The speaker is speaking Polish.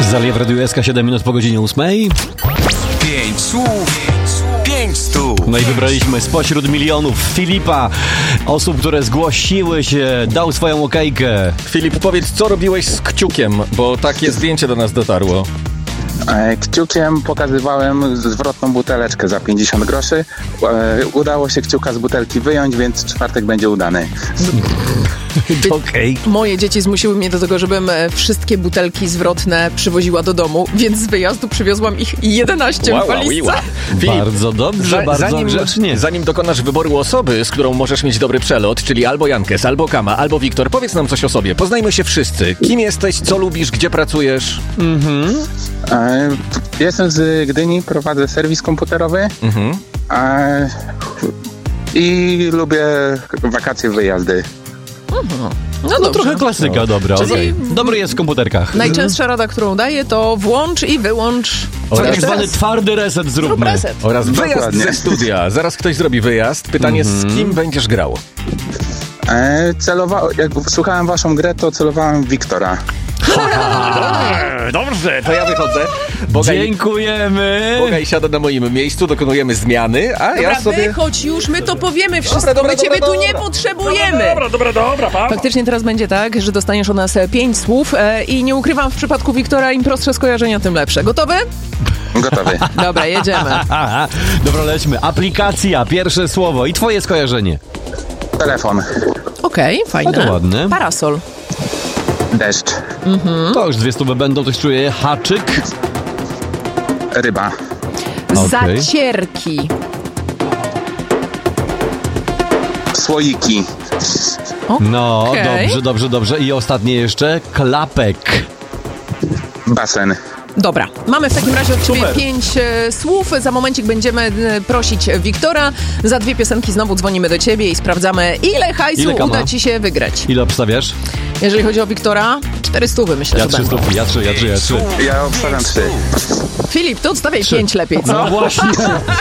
Zalew Radio SK 7 minut po godzinie 8. 5 słów, 5 stóp. No i wybraliśmy spośród milionów Filipa, osób, które zgłosiły się, dał swoją okejkę. Filip, powiedz, co robiłeś z kciukiem, bo takie zdjęcie do nas dotarło. Kciukiem pokazywałem zwrotną buteleczkę za 50 groszy. Udało się kciuka z butelki wyjąć, więc czwartek będzie udany. Okej. Moje dzieci zmusiły mnie do tego, żebym wszystkie butelki zwrotne przywoziła do domu, więc z wyjazdu przywiozłam ich 11 w walizce. Filip, Bardzo dobrze, bardzo grzecznie. Zanim dokonasz wyboru osoby, z którą możesz mieć dobry przelot, czyli albo Jankes, albo Kama, albo Wiktor, powiedz nam coś o sobie. Poznajmy się wszyscy. Kim jesteś, co lubisz, gdzie pracujesz? Jestem z Gdyni, prowadzę serwis komputerowy i lubię wakacje, wyjazdy. No trochę klasyka, dobra. Czyli Dobry jest w komputerkach. Najczęstsza rada, którą daję, to włącz i wyłącz. Tak zwany twardy reset zróbmy. Reset. Oraz wyjazd Dokładnie. ze studia. Zaraz ktoś zrobi wyjazd. Pytanie, z kim będziesz grał? Jak słuchałem waszą grę, to celowałem w Wiktora. Dobrze, to ja wychodzę. Dziękujemy. Bogaj siada na moim miejscu, dokonujemy zmiany, a Dobra, ja sobie... wychodź już, my to powiemy wszystko, Dobra, my ciebie tu dobra. nie potrzebujemy. Dobra, pa. Faktycznie teraz będzie tak, że dostaniesz od nas 5 słów i nie ukrywam, w przypadku Wiktora im prostsze skojarzenia, tym lepsze. Gotowy? Gotowy. Dobra, jedziemy. Aha, dobra, lećmy. Aplikacja, pierwsze słowo i twoje skojarzenie. Telefon. Okej, fajne. A to ładne. Parasol. Deszcz. To już 200 będą, coś czuję. Haczyk. Ryba. Okej. Zacierki. Słoiki. No, Okej. dobrze. I ostatnie jeszcze. Klapek. Basen. Dobra, mamy w takim razie od ciebie Super. 5 słów. Za momencik będziemy prosić Wiktora. Za 2 piosenki znowu dzwonimy do ciebie i sprawdzamy, ile hajsu Ile Kama? uda ci się wygrać. Ile obstawiasz? Jeżeli chodzi o Wiktora, 400 myślę, Ja że 3 będą. stówki, ja 3. Ja obstawiam 3. Filip, to odstawiaj 5 lepiej, co? No właśnie.